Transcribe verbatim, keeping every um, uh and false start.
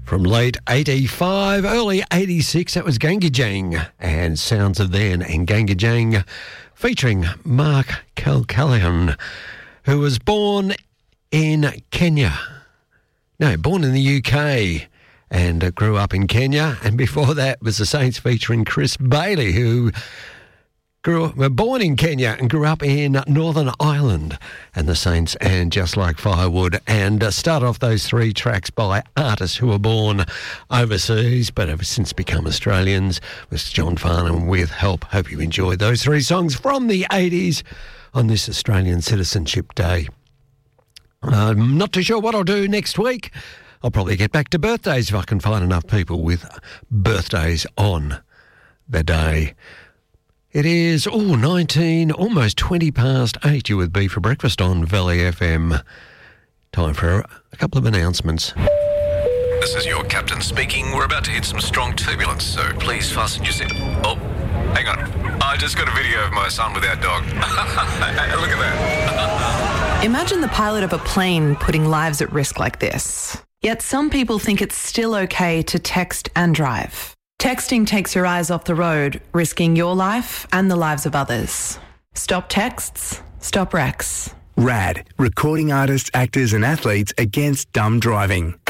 From late eighty-five, early eighty-six, that was Gangajang and Sounds of Then, and Gangajang featuring Mark Calcallion, who was born in Kenya. No, born in the U K and uh, grew up in Kenya. And before that was the Saints featuring Chris Bailey, who grew up, were born in Kenya and grew up in Northern Ireland. And the Saints and Just Like Firewood. And uh, start off those three tracks by artists who were born overseas but have since become Australians. Was John Farnham with Help. Hope you enjoyed those three songs from the eighties on this Australian Citizenship Day. I'm not too sure what I'll do next week. I'll probably get back to birthdays if I can find enough people with birthdays on the day. It is, oh, nineteen, almost twenty past eight. You with B for breakfast on Valley F M. Time for a couple of announcements. This is your captain speaking. We're about to hit some strong turbulence, so please fasten your seat. Oh, hang on. I just got a video of my son with our dog. Look at that. Imagine the pilot of a plane putting lives at risk like this. Yet some people think it's still okay to text and drive. Texting takes your eyes off the road, risking your life and the lives of others. Stop texts, stop wrecks. RAD, recording artists, actors and athletes against dumb driving.